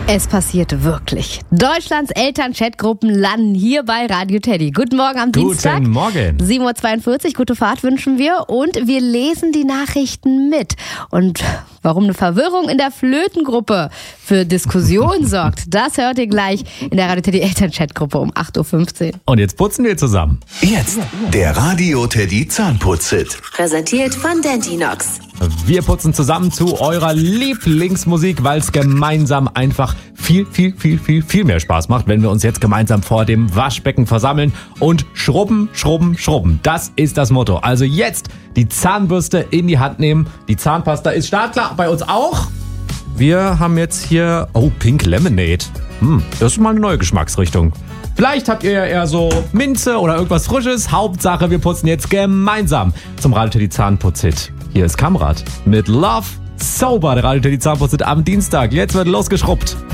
Es passiert wirklich. Deutschlands Eltern-Chatgruppen landen hier bei Radio Teddy. Guten Morgen am Dienstag. Guten Morgen. 7.42 Uhr, gute Fahrt wünschen wir. Und wir lesen die Nachrichten mit. Und warum eine Verwirrung in der Flötengruppe für Diskussion sorgt, das hört ihr gleich in der Radio Teddy Eltern-Chatgruppe um 8.15 Uhr. Und jetzt putzen wir zusammen. Jetzt der Radio Teddy Zahnputz-Hit. Präsentiert von Dentinox. Wir putzen zusammen zu eurer Lieblingsmusik, weil es gemeinsam einfach viel mehr Spaß macht, wenn wir uns jetzt gemeinsam vor dem Waschbecken versammeln und schrubben. Das ist das Motto. Also jetzt die Zahnbürste in die Hand nehmen. Die Zahnpasta ist startklar, bei uns auch. Wir haben jetzt hier, Pink Lemonade. Das ist mal eine neue Geschmacksrichtung. Vielleicht habt ihr ja eher so Minze oder irgendwas Frisches. Hauptsache, wir putzen jetzt gemeinsam zum Radio Teddy Zahnputz-Hit. Hier ist Kamrat mit Love Sober, der Radio Teddy Zahnputz-Hit am Dienstag. Jetzt wird losgeschrubbt.